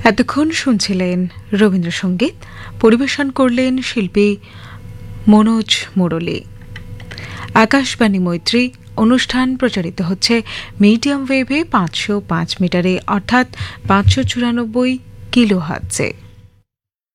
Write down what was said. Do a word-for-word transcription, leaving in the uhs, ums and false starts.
এতক্ষণ শুনছিলেন রবীন্দ্রসঙ্গীত, পরিবেশন করলেন শিল্পী মনোজ মুরলী। আকাশবাণী মৈত্রী অনুষ্ঠান প্রচারিত হচ্ছে মিডিয়াম ওয়েভে পাঁচশো পাঁচ মিটারে অর্থাৎ পাঁচশো চুরানব্বই কিলো হার্টজে।